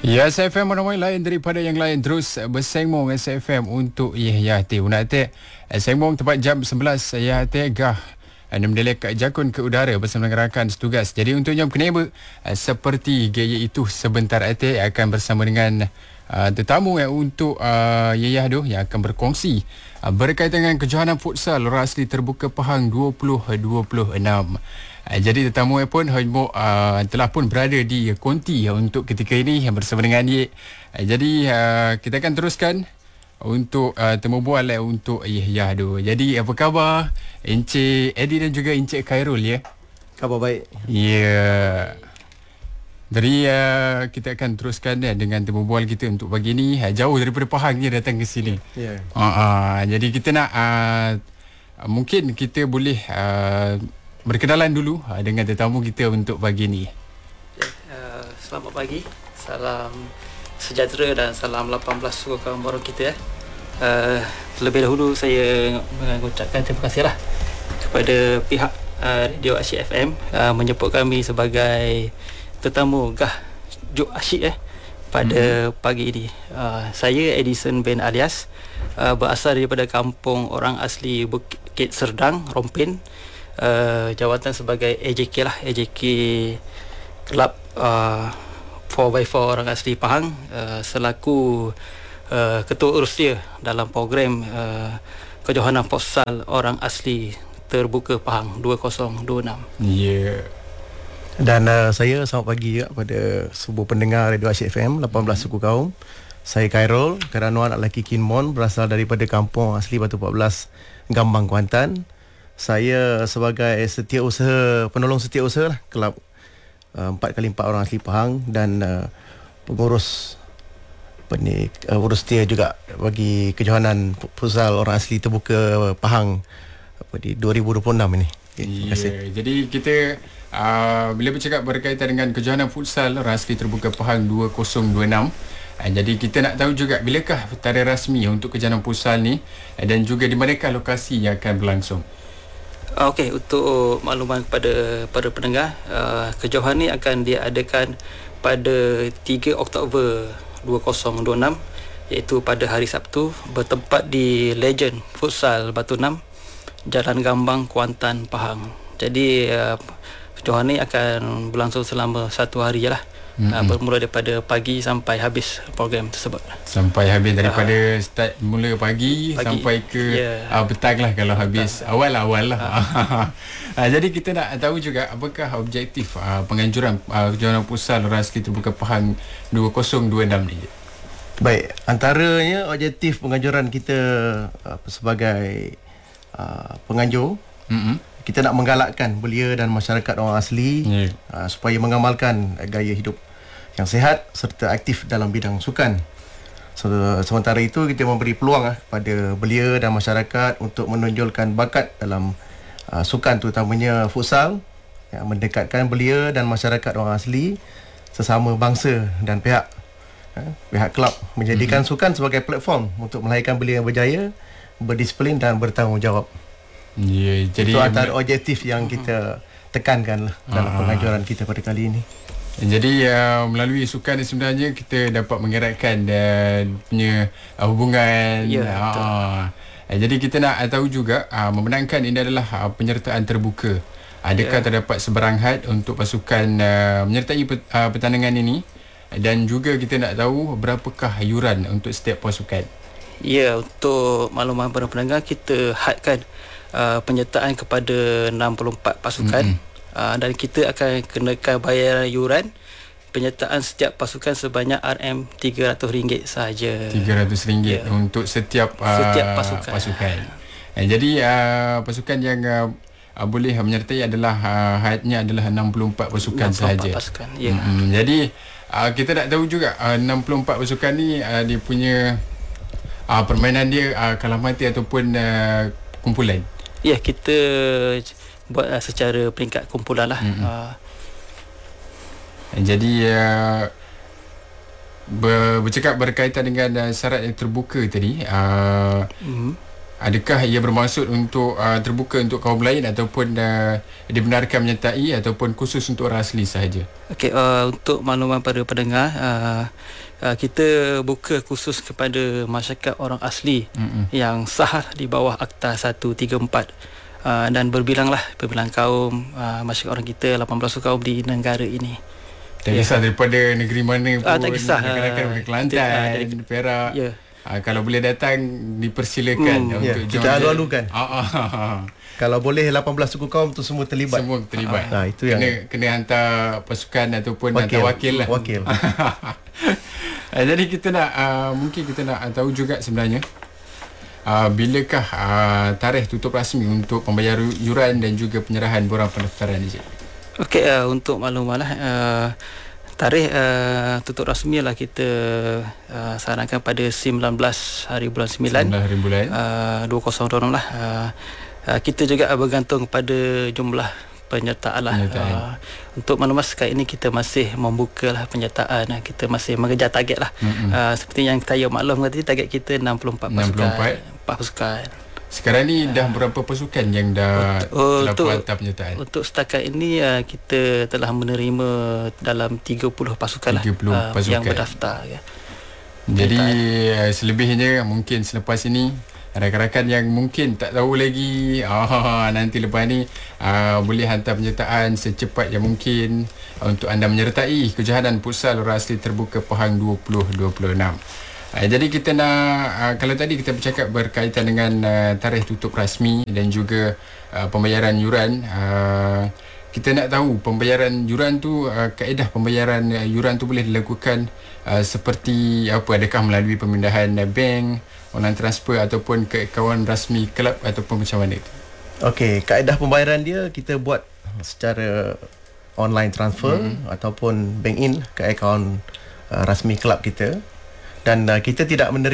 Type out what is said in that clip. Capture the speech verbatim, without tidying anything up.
Ya, S F M ramai lain daripada yang lain terus bersengmong S F M untuk Yahti. Unate sengmong tepat jam sebelas Yahti gah mendelek jakun ke udara bersama dengan rakan setugas. Jadi untuk jam keneba seperti gaya itu sebentar ate akan bersama dengan uh, tetamu yang untuk uh, Yayah tu yang akan berkongsi uh, berkaitan dengan kejohanan futsal Orang Asli Terbuka Pahang dua ribu dua puluh enam. Uh, jadi tetamu pun Hojmo uh, telah pun berada di konti uh, untuk ketika ini yang bersama dengan dia. Uh, jadi uh, kita akan teruskan untuk uh, temu bual uh, untuk Yahya tu. Jadi apa khabar Encik Eddie dan juga Encik Khairul ya? Khabar baik. Ya. Yeah. Jadi uh, kita akan teruskan uh, dengan temu bual kita untuk pagi ni. Uh, jauh daripada Pahang dia datang ke sini. Ya. Yeah. Uh, uh, jadi kita nak uh, mungkin kita boleh uh, berkenalan dulu uh, dengan tetamu kita untuk pagi ni. Okay, uh, selamat pagi. Salam sejahtera dan salam lapan belas suku kaum baru kita. Eh. Uh, terlebih dahulu saya mengucapkan terima kasihlah kepada pihak uh, Radio Asyik F M uh, menyebut kami sebagai tetamu Gah Juk Asyik eh, pada hmm. pagi ini. Uh, saya Edison bin Alias, uh, berasal daripada kampung Orang Asli Bukit Serdang, Rompin. Uh, jawatan sebagai A J K lah, A J K Club uh, four by four Orang Asli Pahang, uh, selaku uh, ketua urus dia dalam program uh, kejohanan futsal Orang Asli Terbuka Pahang dua ribu dua puluh enam. Ya. Yeah. Dan uh, saya selamat pagi juga pada semua pendengar Radio Asyik F M lapan belas suku kaum. Saya Khairul, kerana anak lelaki Kinmon, berasal daripada kampung asli Batu empat belas, Gambang, Kuantan. Saya sebagai setiausaha, penolong setiausaha lah, kelab uh, empat kali empat Orang Asli Pahang dan uh, pengurus penik, uh, urus setia juga bagi kejohanan futsal Orang Asli Terbuka Pahang apa di dua ribu dua puluh enam ini. Okay, terima kasih. Yeah. Jadi kita uh, bila bercakap berkaitan dengan kejohanan futsal Orang Asli Terbuka Pahang dua ribu dua puluh enam, uh, jadi kita nak tahu juga bilakah tarikh rasmi untuk kejohanan futsal ni uh, dan juga di manakah lokasi yang akan berlangsung. Okey, untuk makluman kepada para pendengar, uh, kejohanan ini akan diadakan pada tiga Oktober dua ribu dua puluh enam, iaitu pada hari Sabtu, bertempat di Legend Futsal Batu Enam, Jalan Gambang, Kuantan, Pahang. Jadi uh, kejohanan ini akan berlangsung selama satu hari je lah. Mm-hmm. Uh, bermula daripada pagi sampai habis program tersebut. Sampai habis daripada uh, start mula pagi, pagi sampai ke yeah. uh, petang lah kalau habis petang. Awal-awal lah. Uh. uh, jadi kita nak tahu juga apakah objektif uh, penganjuran uh, kejohanan futsal Orang Asli Terbuka Pahang dua ribu dua puluh enam ni. Baik, antaranya objektif penganjuran kita uh, sebagai uh, penganjur, mm-hmm. kita nak menggalakkan belia dan masyarakat orang asli yeah. uh, supaya mengamalkan uh, gaya hidup yang sihat serta aktif dalam bidang sukan. So, sementara itu kita memberi peluang uh, kepada belia dan masyarakat untuk menonjolkan bakat dalam uh, sukan, terutamanya futsal, yang mendekatkan belia dan masyarakat orang asli sesama bangsa dan pihak uh, pihak kelab, menjadikan mm-hmm. sukan sebagai platform untuk melahirkan belia yang berjaya, berdisiplin dan bertanggungjawab. Yeah, jadi itu antara objektif yang kita tekankan lah dalam uh, penganjuran kita pada kali ini. Jadi uh, melalui sukan ni sebenarnya kita dapat mengeratkan dan punya uh, hubungan. Ya, uh, uh, jadi kita nak uh, tahu juga uh, memenangkan ini adalah uh, penyertaan terbuka. Adakah yeah. terdapat sebarang had untuk pasukan uh, menyertai pet, uh, pertandingan ini, dan juga kita nak tahu berapakah yuran untuk setiap pasukan. Ya, untuk makluman para pendengar, kita hadkan Uh, penyertaan kepada enam puluh empat pasukan, mm-hmm. uh, dan kita akan kenakan bayaran yuran penyertaan setiap pasukan sebanyak R M tiga ratus ringgit sahaja. tiga ratus ringgit yeah. untuk setiap uh, setiap pasukan. pasukan. Uh, jadi uh, pasukan yang uh, uh, boleh menyertai adalah uh, hadnya adalah enam puluh empat pasukan sahaja. Pasukan. Yeah. Mm-hmm. Jadi uh, kita nak tahu juga uh, enam puluh empat pasukan ni uh, dia punya uh, permainan dia uh, kalah mati ataupun uh, kumpulan. Ya, kita buat uh, secara peringkat kumpulan lah. Mm-hmm. Uh, Jadi uh, ber, bercakap berkaitan dengan uh, syarat yang terbuka tadi, uh, mm-hmm. Adakah ia bermaksud untuk uh, terbuka untuk kaum lain ataupun uh, dibenarkan menyertai ataupun khusus untuk orang asli sahaja? Okey, uh, untuk makluman pada pendengar, uh, uh, kita buka khusus kepada masyarakat orang asli mm-hmm. yang sah di bawah Akta seratus tiga puluh empat. Uh, dan berbilanglah berbilang kaum uh, masyarakat orang kita lapan belas kaum di negara ini. Tak kisah yeah. daripada negeri mana pun. Uh, tak kisah. Kadang-kadang uh, Kelantan, uh, dari Perak. Yeah. Uh, kalau boleh datang dipersilakan hmm, untuk yeah. kita alu-alukan. Ah, ah, ah. Kalau boleh lapan belas suku kaum tu semua terlibat. Semua terlibat. Ah, itu kena, yang kena hantar pasukan ataupun wakil, hantar wakil lah. Wakil. uh, jadi kita nak uh, mungkin kita nak tahu juga sebenarnya uh, bilakah uh, tarikh tutup rasmi untuk pembayar yuran dan juga penyerahan borang pendaftaran ni, Cik? Okey, uh, untuk makluman lah, uh, tarikh uh, tutup rasmi lah kita uh, sarankan pada sembilan belas hari bulan sembilan, sembilan hari bulan uh, dua ribu dua puluh enam lah. Uh, uh, kita juga bergantung kepada jumlah penyertaan lah. Penyertaan. Uh, untuk maklumat sekarang ini kita masih membuka lah penyertaan. Uh, kita masih mengejar target lah. Mm-hmm. Uh, seperti yang saya maklum tadi, target kita enam puluh empat pasukan. enam puluh empat pasukan. Sekarang ni dah berapa pasukan yang dah uh, telah untuk, hantar penyertaan? Untuk setakat ini uh, kita telah menerima dalam tiga puluh pasukan tiga puluh lah uh, pasukan yang berdaftar. Ya. Jadi uh, selebihnya mungkin selepas ini rakan-rakan yang mungkin tak tahu lagi, ah, nanti lepas ni uh, boleh hantar penyertaan secepat yang mungkin uh, untuk anda menyertai kejohanan Futsal Orang Asli Terbuka Pahang dua ribu dua puluh enam. Uh, jadi kita nak uh, kalau tadi kita bercakap berkaitan dengan uh, tarikh tutup rasmi dan juga uh, pembayaran yuran, uh, kita nak tahu pembayaran yuran tu, uh, kaedah pembayaran uh, yuran tu boleh dilakukan uh, seperti apa? Adakah melalui pemindahan uh, bank, online transfer ataupun ke akaun rasmi kelab ataupun macam mana itu? Okey, kaedah pembayaran dia kita buat secara online transfer mm-hmm. ataupun bank in ke akaun uh, rasmi kelab kita, dan uh, kita tidak menerima